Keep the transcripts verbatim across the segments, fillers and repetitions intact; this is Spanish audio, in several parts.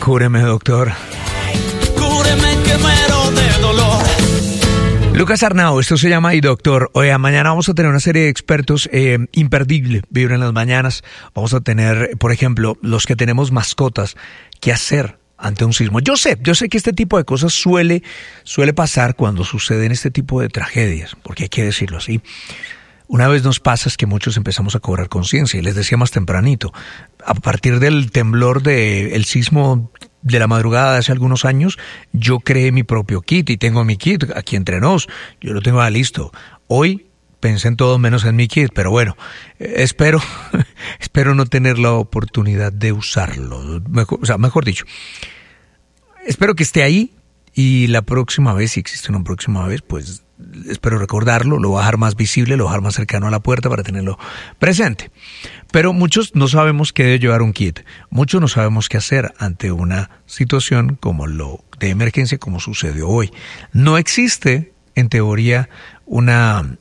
Cúreme, doctor. Cúreme que muero de dolor. Lucas Arnau, esto se llama Y Doctor. Oye, mañana vamos a tener una serie de expertos eh, imperdible, Vibra en las mañanas. Vamos a tener, por ejemplo, los que tenemos mascotas, qué hacer ante un sismo. Yo sé, yo sé que este tipo de cosas suele, suele pasar cuando suceden este tipo de tragedias, porque hay que decirlo así. Una vez nos pasa es que muchos empezamos a cobrar conciencia, y les decía más tempranito, a partir del temblor del sismo de la madrugada de hace algunos años, yo creé mi propio kit y tengo mi kit aquí entre nos, yo lo tengo listo. Hoy pensé en todo menos en mi kit, pero bueno, eh, espero, espero no tener la oportunidad de usarlo, mejor, o sea, mejor dicho, espero que esté ahí y la próxima vez, si existe una próxima vez, pues espero recordarlo, lo voy a dejar más visible, lo voy a dejar más cercano a la puerta para tenerlo presente. Pero muchos no sabemos qué debe llevar un kit, muchos no sabemos qué hacer ante una situación como lo de emergencia como sucedió hoy. No existe, en teoría, una,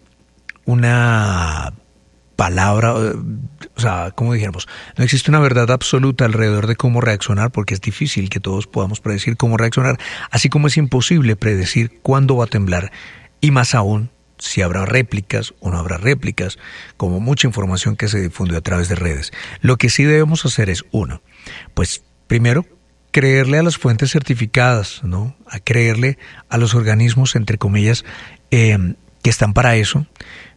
una palabra, o sea, como dijéramos, no existe una verdad absoluta alrededor de cómo reaccionar, porque es difícil que todos podamos predecir cómo reaccionar, así como es imposible predecir cuándo va a temblar. Y más aún, si habrá réplicas o no habrá réplicas, como mucha información que se difunde a través de redes. Lo que sí debemos hacer es, uno, pues primero, creerle a las fuentes certificadas, ¿no? A creerle a los organismos, entre comillas, eh, que están para eso.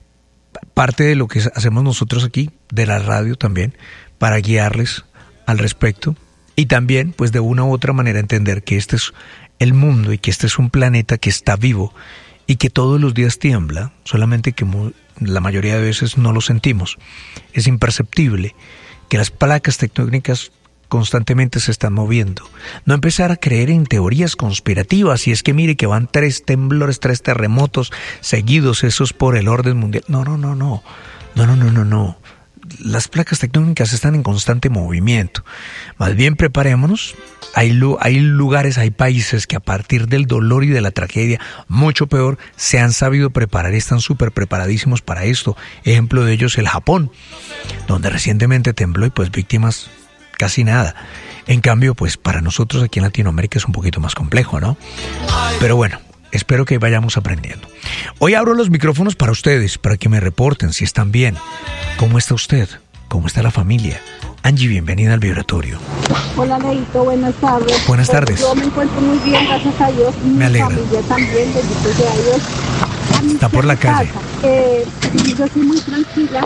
Parte de lo que hacemos nosotros aquí, de la radio también, para guiarles al respecto. Y también, pues de una u otra manera, entender que este es el mundo y que este es un planeta que está vivo y que todos los días tiembla, solamente que muy, la mayoría de veces no lo sentimos. Es imperceptible que las placas tectónicas constantemente se están moviendo. No empezar a creer en teorías conspirativas, y es que mire que van tres temblores, tres terremotos seguidos, esos por el orden mundial. No, no, no, no, no, no, no, no, no. Las placas tectónicas están en constante movimiento. Más bien preparémonos. Hay, lu- hay lugares, hay países que a partir del dolor y de la tragedia, mucho peor, se han sabido preparar y están súper preparadísimos para esto. Ejemplo de ellos el Japón, donde recientemente tembló y pues víctimas casi nada. En cambio, pues para nosotros aquí en Latinoamérica es un poquito más complejo, ¿no? Pero bueno, espero que vayamos aprendiendo. Hoy abro los micrófonos para ustedes, para que me reporten si están bien. ¿Cómo está usted? ¿Cómo está la familia? Angie, bienvenida al Vibratorio. Hola, Leito, buenas tardes. Buenas tardes. Yo me encuentro muy bien, gracias a Dios. Mi me alegra. familia también, bendito sea Dios. Está por la calle. Eh, yo soy muy tranquila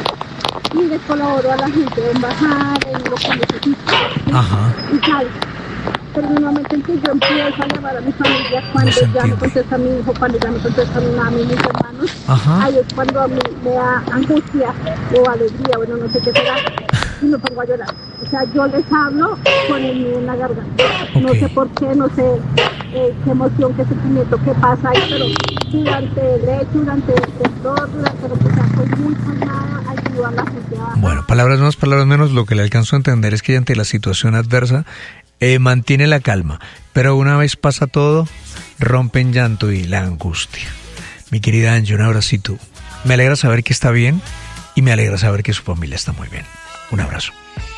y les colaboro a la gente en bajar, en lo que necesita. Ajá. Y tal. Pero en el momento en que yo empiezo a llamar a mi familia, cuando No se ya me entiende. contesta mi hijo, cuando ya me contesta mi mamá y mis hermanos, Ajá. ahí es cuando a mí me da angustia o alegría, bueno, no sé qué será, y me pongo a llorar. O sea, yo les hablo con el nudo en la garganta. No Ok. sé por qué, no sé eh, qué emoción, qué sentimiento, qué pasa ahí, pero durante el hecho, durante el temblor, durante lo que sea, soy muy calmada, ayudo a la gente a... Bueno, palabras más, palabras menos, lo que le alcanzo a entender es que ante la situación adversa eh, mantiene la calma, pero una vez pasa todo, rompen llanto y la angustia. Mi querida Angie, un abracito. Me alegra saber que está bien y me alegra saber que su familia está muy bien. Un abrazo.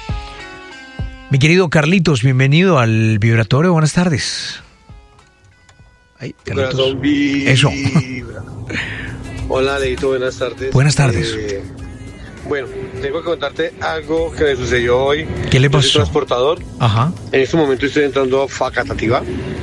Mi querido Carlitos, bienvenido al Vibratorio, buenas tardes. Ay, Carlitos. Corazón vibra. Eso. Hola, Leito, buenas tardes. Buenas tardes. Eh, bueno, tengo que contarte algo que me sucedió hoy. ¿Qué le Yo soy pasó? transportador. Ajá. En este momento estoy entrando a Facatativá.